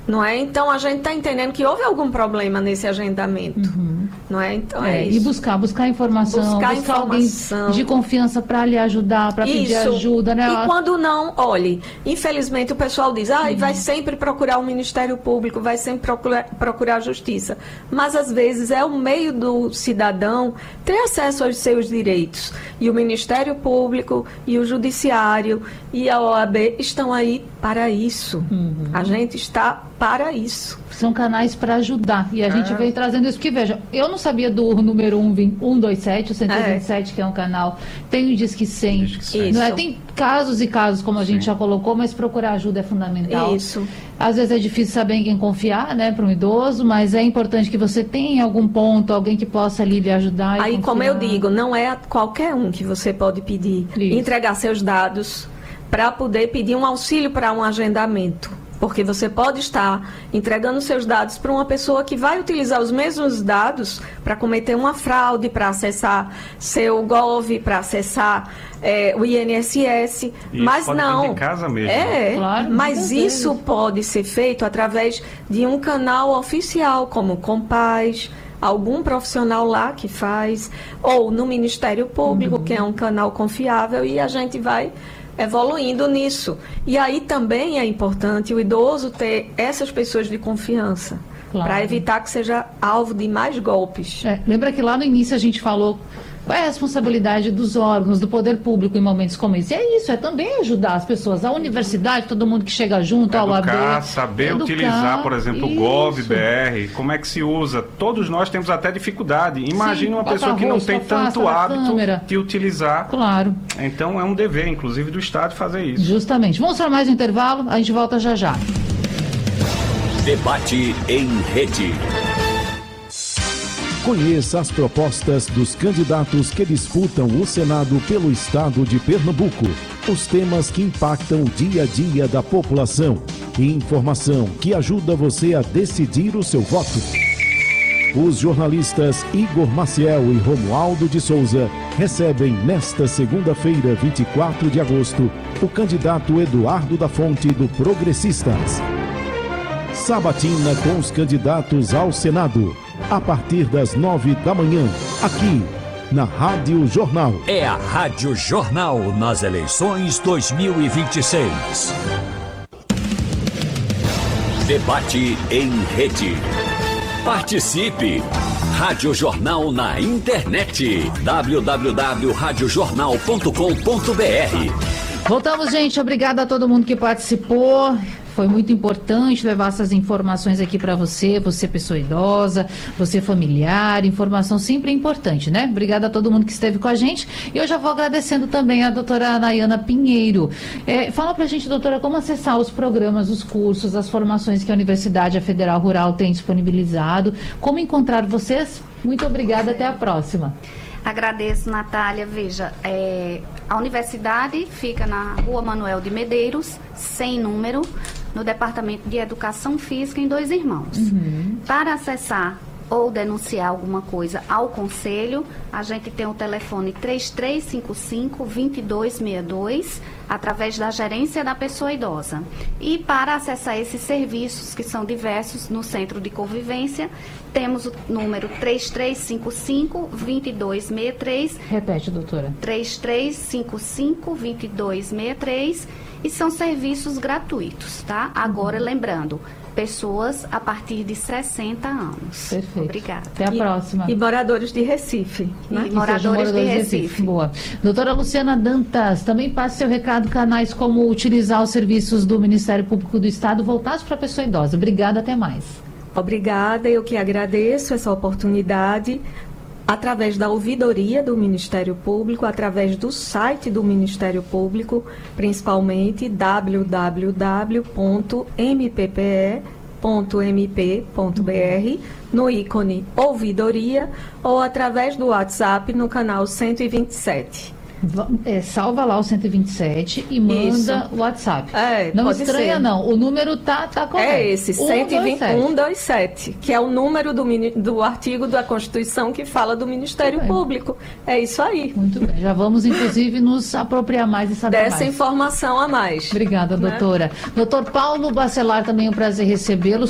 Não é? Então, a gente está entendendo que houve algum problema nesse agendamento. Não é? Então, é isso. E buscar informação, buscar alguém de confiança para lhe ajudar, para pedir ajuda, né? E quando não, olhe, infelizmente o pessoal diz, vai sempre procurar o Ministério Público, vai sempre procurar a Justiça. Mas, às vezes, é o meio do cidadão ter acesso aos seus direitos. E o Ministério Público, e o Judiciário, e a OAB estão aí para isso. A gente está para isso. São canais para ajudar. E a gente vem trazendo isso. Porque, veja, eu não sabia do número 127, o 127, que é um canal. Tem o Disque 100. Não é? Tem casos e casos, como a gente já colocou, mas procurar ajuda é fundamental. Isso. Às vezes é difícil saber em quem confiar, né, para um idoso, mas é importante que você tenha em algum ponto alguém que possa ali lhe ajudar. Aí, como eu digo, não é a qualquer um que você pode pedir, entregar seus dados para poder pedir um auxílio para um agendamento. Porque você pode estar entregando seus dados para uma pessoa que vai utilizar os mesmos dados para cometer uma fraude, para acessar seu Gov, para acessar o INSS. Mas não. De casa mesmo. Claro, mas isso pode ser feito através de um canal oficial, como o Compaz, algum profissional lá que faz, ou no Ministério Público, que é um canal confiável, e a gente vai evoluindo nisso. E aí também é importante o idoso ter essas pessoas de confiança, para evitar que seja alvo de mais golpes. Lembra que lá no início a gente falou qual é a responsabilidade dos órgãos, do poder público em momentos como esse? É isso, é também ajudar as pessoas, a universidade, todo mundo que chega junto, a OAB. Saber utilizar, por exemplo, o Gov.br, como é que se usa. Todos nós temos até dificuldade. Imagina uma pessoa que não tem tanto hábito de utilizar. Claro. Então é um dever, inclusive, do Estado fazer isso. Justamente. Vamos para mais um intervalo, a gente volta já já. Debate em rede. Conheça as propostas dos candidatos que disputam o Senado pelo estado de Pernambuco. Os temas que impactam o dia a dia da população. E informação que ajuda você a decidir o seu voto. Os jornalistas Igor Maciel e Romualdo de Souza recebem nesta segunda-feira, 24 de agosto, o candidato Eduardo da Fonte do Progressistas. Sabatina com os candidatos ao Senado. A partir das 9 da manhã, aqui na Rádio Jornal. É a Rádio Jornal nas eleições 2026. Debate em rede. Participe! Rádio Jornal na internet. www.radiojornal.com.br. Voltamos, gente. Obrigada a todo mundo que participou. Foi muito importante levar essas informações aqui para você pessoa idosa, você familiar, informação sempre é importante, né? Obrigada a todo mundo que esteve com a gente. E eu já vou agradecendo também a doutora Nayana Pinheiro. Fala pra gente, doutora, como acessar os programas, os cursos, as formações que a Universidade Federal Rural tem disponibilizado, como encontrar vocês. Muito obrigada, até a próxima. Agradeço, Natália. Veja, a universidade fica na Rua Manuel de Medeiros, sem número, no Departamento de Educação Física, em Dois Irmãos. Para acessar ou denunciar alguma coisa ao Conselho, a gente tem o telefone 3355-2262, através da gerência da pessoa idosa. E para acessar esses serviços, que são diversos, no Centro de Convivência, temos o número 3355-2263. Repete, doutora. 3355-2263, e são serviços gratuitos, tá? Agora, lembrando, pessoas a partir de 60 anos. Perfeito. Obrigada. Até a próxima. E moradores de Recife. Né? E moradores de Recife. Boa. Doutora Luciana Dantas, também passe seu recado, canais como utilizar os serviços do Ministério Público do Estado voltados para a pessoa idosa. Obrigada, até mais. Obrigada, eu que agradeço essa oportunidade. Através da ouvidoria do Ministério Público, através do site do Ministério Público, principalmente www.mppe.mp.br, no ícone ouvidoria, ou através do WhatsApp no canal 127. salva lá o 127 e manda o WhatsApp. Não estranha, ser. Não. O número tá correto. É esse, 127, que é o número do artigo da Constituição que fala do Ministério Público. É isso aí. Muito bem. Já vamos, inclusive, nos apropriar mais e saber dessa informação a mais. Obrigada, doutora. Doutor Paulo Bacelar, também é um prazer recebê-lo.